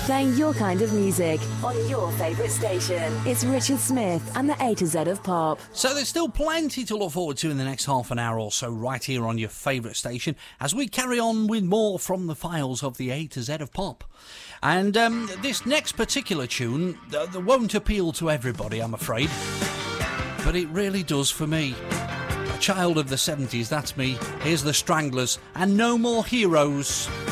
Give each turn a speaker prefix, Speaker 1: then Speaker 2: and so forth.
Speaker 1: Playing your kind of music on your favourite station. It's Richard Smith and the A to Z of Pop.
Speaker 2: So there's still plenty to look forward to in the next half an hour or so right here on your favourite station as we carry on with more from the files of the A to Z of Pop. And this next particular tune won't appeal to everybody, I'm afraid, but it really does for me. A child of the 70s, that's me. Here's the Stranglers and No More Heroes.